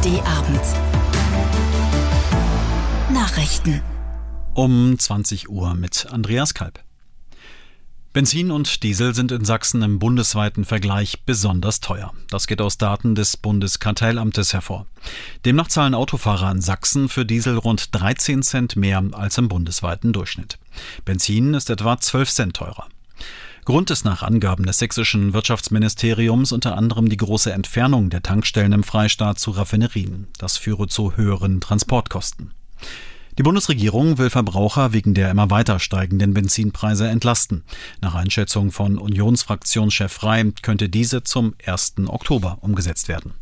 ARD-Abend. Nachrichten. Um 20 Uhr mit Andreas Kalb. Benzin und Diesel sind in Sachsen im bundesweiten Vergleich besonders teuer. Das geht aus Daten des Bundeskartellamtes hervor. Demnach zahlen Autofahrer in Sachsen für Diesel rund 13 Cent mehr als im bundesweiten Durchschnitt. Benzin ist etwa 12 Cent teurer. Grund ist nach Angaben des sächsischen Wirtschaftsministeriums unter anderem die große Entfernung der Tankstellen im Freistaat zu Raffinerien. Das führe zu höheren Transportkosten. Die Bundesregierung will Verbraucher wegen der immer weiter steigenden Benzinpreise entlasten. Nach Einschätzung von Unionsfraktionschef Frey könnte diese zum 1. Oktober umgesetzt werden.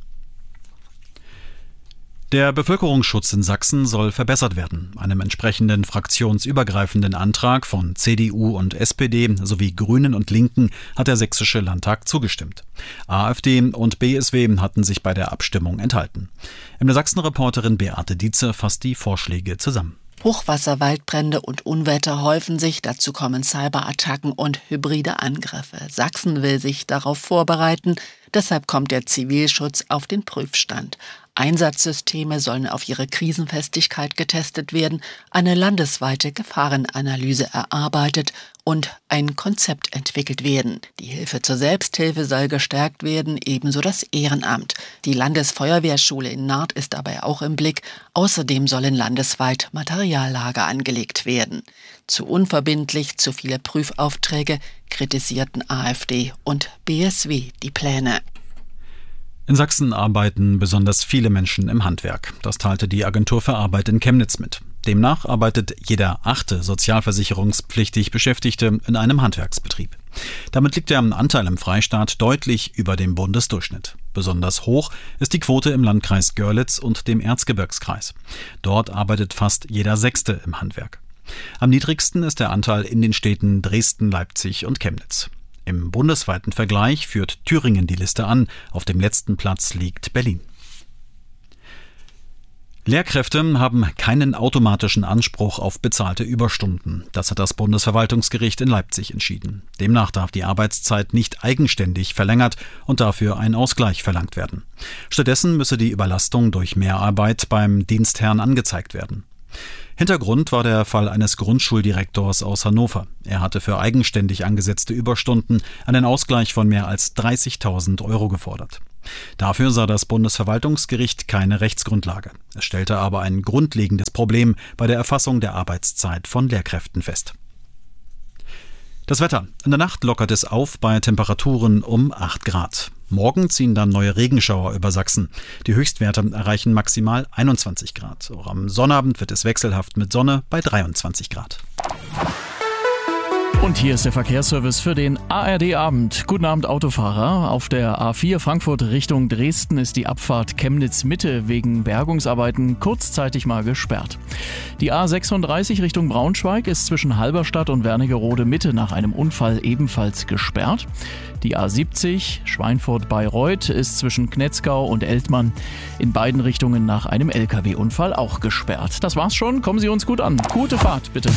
Der Bevölkerungsschutz in Sachsen soll verbessert werden. Einem entsprechenden fraktionsübergreifenden Antrag von CDU und SPD sowie Grünen und Linken hat der Sächsische Landtag zugestimmt. AfD und BSW hatten sich bei der Abstimmung enthalten. Der Sachsen-Reporterin Beate Dietze fasst die Vorschläge zusammen. Hochwasser, Waldbrände und Unwetter häufen sich, dazu kommen Cyberattacken und hybride Angriffe. Sachsen will sich darauf vorbereiten, deshalb kommt der Zivilschutz auf den Prüfstand. Einsatzsysteme sollen auf ihre Krisenfestigkeit getestet werden, eine landesweite Gefahrenanalyse erarbeitet und ein Konzept entwickelt werden. Die Hilfe zur Selbsthilfe soll gestärkt werden, ebenso das Ehrenamt. Die Landesfeuerwehrschule in Naht ist dabei auch im Blick. Außerdem sollen landesweit Materiallager angelegt werden. Zu unverbindlich, zu viele Prüfaufträge kritisierten AfD und BSW die Pläne. In Sachsen arbeiten besonders viele Menschen im Handwerk. Das teilte die Agentur für Arbeit in Chemnitz mit. Demnach arbeitet jeder 8. sozialversicherungspflichtig Beschäftigte in einem Handwerksbetrieb. Damit liegt der Anteil im Freistaat deutlich über dem Bundesdurchschnitt. Besonders hoch ist die Quote im Landkreis Görlitz und dem Erzgebirgskreis. Dort arbeitet fast jeder 6. im Handwerk. Am niedrigsten ist der Anteil in den Städten Dresden, Leipzig und Chemnitz. Im bundesweiten Vergleich führt Thüringen die Liste an. Auf dem letzten Platz liegt Berlin. Lehrkräfte haben keinen automatischen Anspruch auf bezahlte Überstunden. Das hat das Bundesverwaltungsgericht in Leipzig entschieden. Demnach darf die Arbeitszeit nicht eigenständig verlängert und dafür ein Ausgleich verlangt werden. Stattdessen müsse die Überlastung durch Mehrarbeit beim Dienstherrn angezeigt werden. Hintergrund war der Fall eines Grundschuldirektors aus Hannover. Er hatte für eigenständig angesetzte Überstunden einen Ausgleich von mehr als 30.000 Euro gefordert. Dafür sah das Bundesverwaltungsgericht keine Rechtsgrundlage. Es stellte aber ein grundlegendes Problem bei der Erfassung der Arbeitszeit von Lehrkräften fest. Das Wetter. In der Nacht lockert es auf bei Temperaturen um 8 Grad. Morgen ziehen dann neue Regenschauer über Sachsen. Die Höchstwerte erreichen maximal 21 Grad. Auch am Sonnabend wird es wechselhaft mit Sonne bei 23 Grad. Und hier ist der Verkehrsservice für den ARD-Abend. Guten Abend, Autofahrer. Auf der A4 Frankfurt Richtung Dresden ist die Abfahrt Chemnitz-Mitte wegen Bergungsarbeiten kurzzeitig mal gesperrt. Die A36 Richtung Braunschweig ist zwischen Halberstadt und Wernigerode-Mitte nach einem Unfall ebenfalls gesperrt. Die A70 Schweinfurt-Bayreuth ist zwischen Knetzgau und Eltmann in beiden Richtungen nach einem LKW-Unfall auch gesperrt. Das war's schon. Kommen Sie uns gut an. Gute Fahrt, bitte.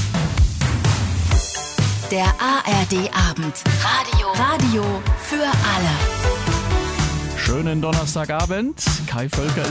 Der ARD-Abend. Radio für alle. Schönen Donnerstagabend. Kai Völker